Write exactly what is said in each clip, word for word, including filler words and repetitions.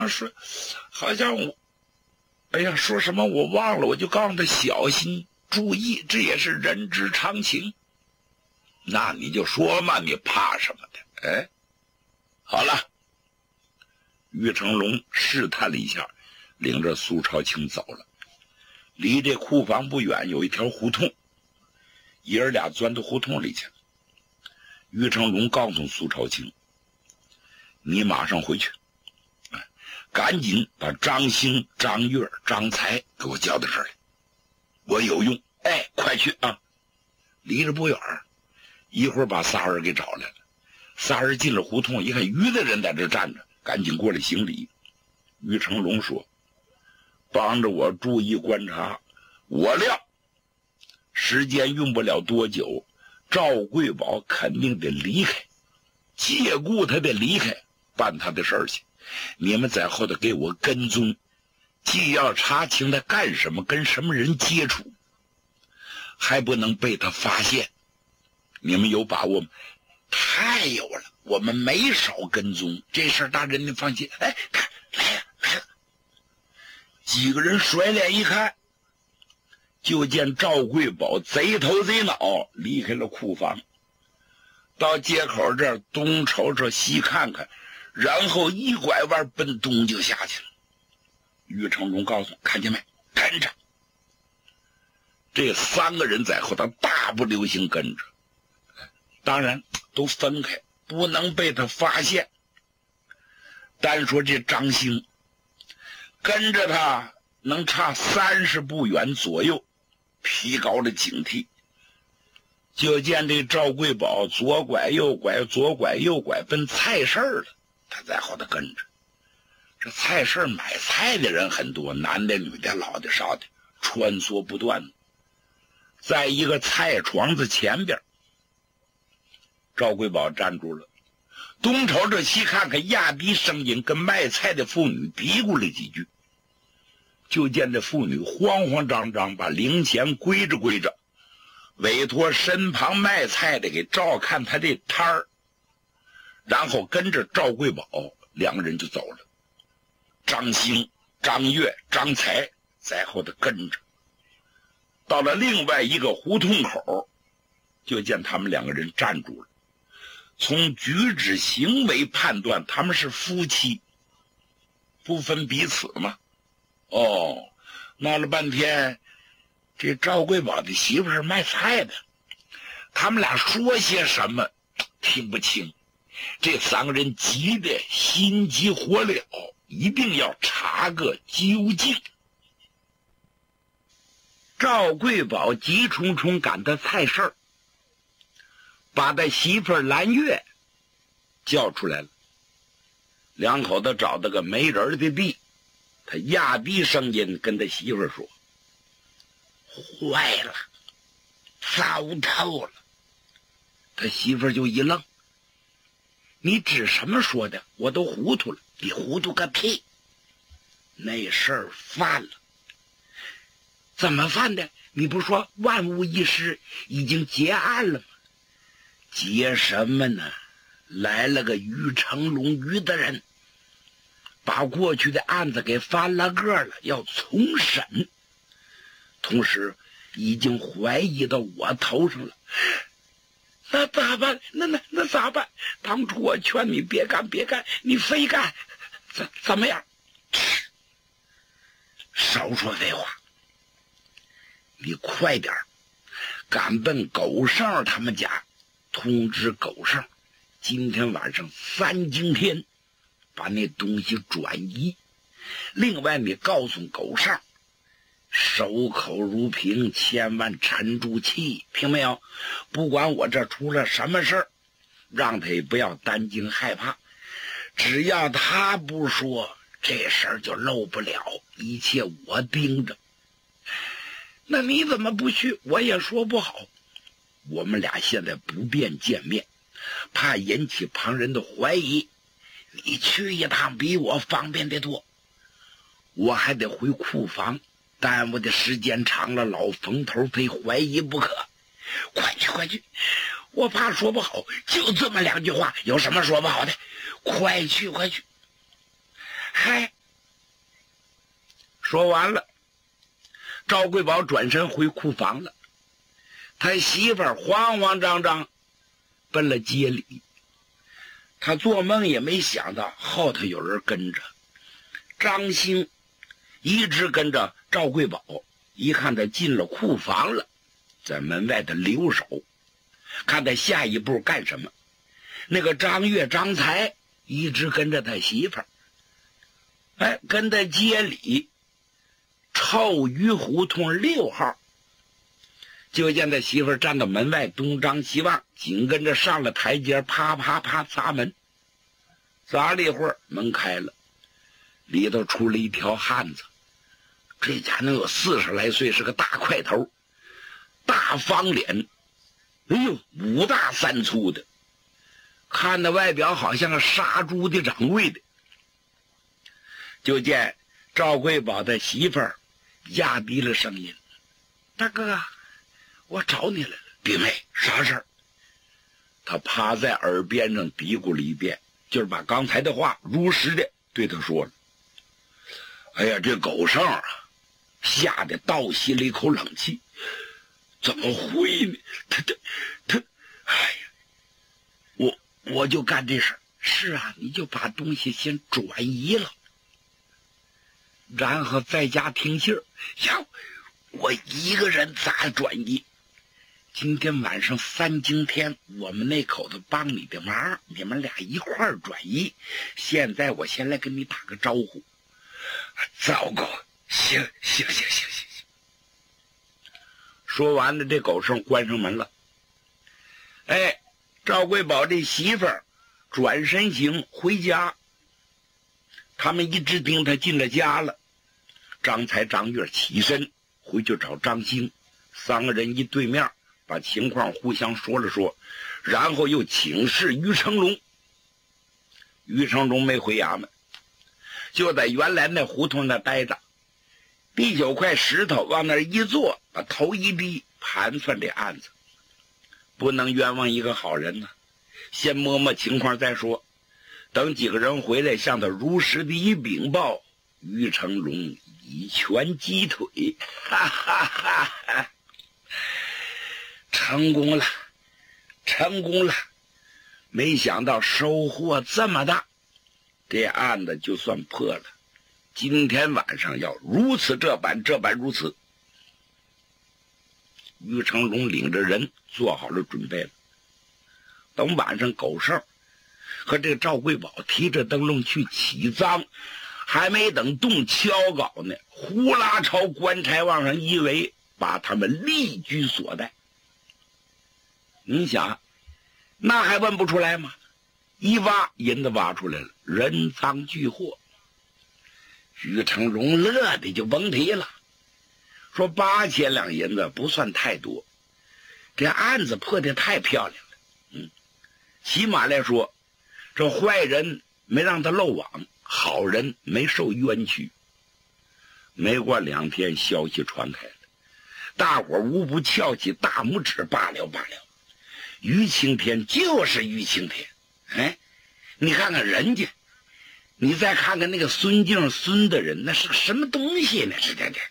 是好像我，哎呀，说什么我忘了，我就告诉他小心注意，这也是人之常情。那你就说嘛，你怕什么的？哎，好了。于成龙试探了一下，领着苏朝清走了。离这库房不远有一条胡同，爷儿俩钻到胡同里去了。于成龙告诉苏朝清，你马上回去，赶紧把张兴、张月、张才给我叫到这儿来，我有用。哎，快去啊！离着不远，一会儿把仨人给找来了。仨人进了胡同，一看于大人在这站着，赶紧过来行礼。于成龙说，帮着我注意观察，我料时间用不了多久，赵贵宝肯定得离开，借故他得离开办他的事儿去，你们在后头给我跟踪，既要查清他干什么，跟什么人接触，还不能被他发现。你们有把握吗？太有了，我们没少跟踪，这事儿大人您放心。哎，看来了来了。几个人甩脸一看，就见赵贵宝贼头贼脑离开了库房，到街口这儿东瞅瞅西看看，然后一拐弯奔东就下去了。于成龙告诉看见没，跟着。这三个人在后头大步流星跟着，当然都分开，不能被他发现。单说这张兴跟着他能差三十步远左右，提高了警惕。就见这赵贵宝左拐右拐左拐右拐奔菜市了，他在后头跟着。这菜市买菜的人很多，男的女的老的少的，穿梭不断。在一个菜床子前边，赵贵宝站住了，东瞅着西看看，压低声音跟卖菜的妇女嘀咕了几句。就见这妇女慌慌张张把零钱归着归着，委托身旁卖菜的给照看他这摊儿，然后跟着赵贵宝两个人就走了。张兴、张月、张才在后头跟着，到了另外一个胡同口，就见他们两个人站住了。从举止行为判断，他们是夫妻，不分彼此吗？哦，闹了半天，这赵贵宝的媳妇是卖菜的，他们俩说些什么听不清。这三个人急得心急火燎，一定要查个究竟。赵贵宝急冲冲赶到菜市，把他媳妇蓝月叫出来了。两口子找到个没人的地，他压低声音跟他媳妇说：坏了，糟透了。他媳妇就一愣：你指什么说的？我都糊涂了。你糊涂个屁，那事儿犯了。怎么犯的？你不说万无一失，已经结案了吗？结什么呢？来了个于成龙于的人，把过去的案子给翻了个了，要重审，同时已经怀疑到我头上了。那咋办？那那那咋办？当初我劝你别干别干，你非干，怎怎么样？少说废话，你快点赶奔狗剩他们家，通知狗剩今天晚上三更天把那东西转移。另外你告诉狗剩守口如瓶，千万沉住气，听没有？不管我这出了什么事儿，让他也不要担惊害怕，只要他不说，这事儿就漏不了，一切我盯着。那你怎么不去？我也说不好。我们俩现在不便见面，怕引起旁人的怀疑，你去一趟比我方便得多。我还得回库房，耽误的时间长了，老冯头非怀疑不可。快去快去，我怕说不好，就这么两句话，有什么说不好的？快去快去。 嗨，说完了，赵贵宝转身回库房了。他媳妇儿慌慌张张奔了街里，他做梦也没想到后头有人跟着。张兴一直跟着赵贵宝，一看他进了库房了，在门外的留守，看他下一步干什么。那个张月、张才一直跟着他媳妇儿，哎，跟他街里臭鱼胡同六号，就见他媳妇儿站到门外东张西望，紧跟着上了台阶，啪啪啪砸门。砸了一会儿，门开了，里头出了一条汉子。这家能有四十来岁，是个大块头，大方脸，哎呦，五大三粗的，看的外表好像个杀猪的掌柜的。就见赵贵宝的媳妇儿压低了声音：“大哥，我找你来了。”“弟妹，啥事儿？”他趴在耳边上嘀咕了一遍，就是把刚才的话如实的对他说了。哎呀，这狗剩啊，吓得倒吸了一口冷气。怎么会呢？他他他，哎呀，我我就干这事儿。是啊，你就把东西先转移了，然后在家听信儿。呀，我一个人咋转移？今天晚上三更天，我们那口子帮你的忙，你们俩一块儿转移。现在我先来跟你打个招呼。糟糕，行行行行行行。说完了，这狗剩关上门了。哎，赵贵宝这媳妇儿转身行回家，他们一直盯他进了家了。张才、张月起身回去找张兴，三个人一对面，把情况互相说了说，然后又请示于成龙。于成龙没回衙门，就在原来那胡同那待着，第九块石头往那一坐，把头一低，盘算这案子，不能冤枉一个好人呢、啊。先摸摸情况再说，等几个人回来向他如实的一禀报，于成龙一拳击腿，哈哈哈哈，成功了，成功了！没想到收获这么大，这案子就算破了。今天晚上要如此这般，这般如此。于成龙领着人做好了准备了。等晚上狗剩和这个赵贵宝提着灯笼去起赃，还没等动敲镐呢，呼啦朝棺材往上一围，把他们立居所在。你想，那还问不出来吗？一挖，银子挖出来了，人赃俱获。于成龙乐的就甭提了，说八千两银子不算太多，这案子破得太漂亮了。嗯，起码来说，这坏人没让他漏网，好人没受冤屈。没过两天，消息传开了，大伙无不翘起大拇指，罢了罢了，于青天就是于青天。哎，你看看人家，你再看看那个孙敬孙的人，那是个什么东西呢？是这这。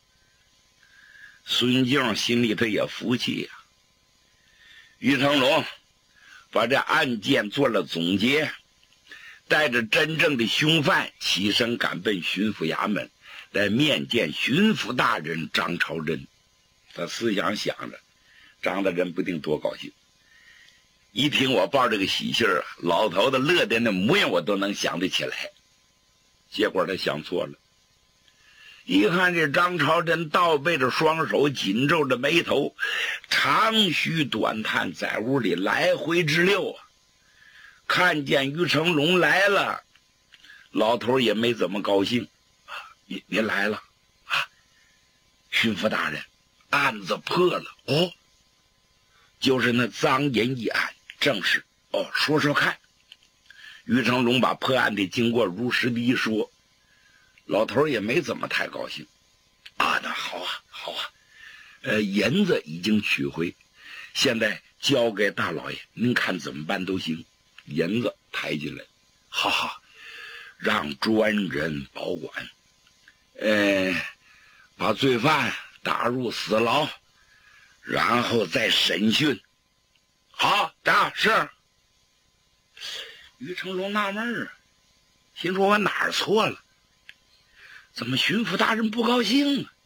孙敬心里头也服气呀、啊。于成龙把这案件做了总结，带着真正的凶犯起身赶奔巡抚衙门，来面见巡抚大人张朝珍。他思想想着，张大人不定多高兴。一听我报这个喜信啊，老头子乐的那模样我都能想得起来。结果他想错了，一看这张朝珍倒背着双手，紧皱着眉头，长吁短叹，在屋里来回直溜啊。看见于成龙来了，老头也没怎么高兴啊，您您来了啊，巡抚大人，案子破了哦，就是那赃银一案。正是哦，说说看。于成龙把破案的经过如实的一说，老头也没怎么太高兴啊。那好啊，好啊，呃，银子已经取回，现在交给大老爷，您看怎么办都行。银子抬进来，好好， 让专人保管，呃，把罪犯打入死牢，然后再审讯。好的，是。于成龙纳闷啊，心说我哪儿错了？怎么巡抚大人不高兴啊？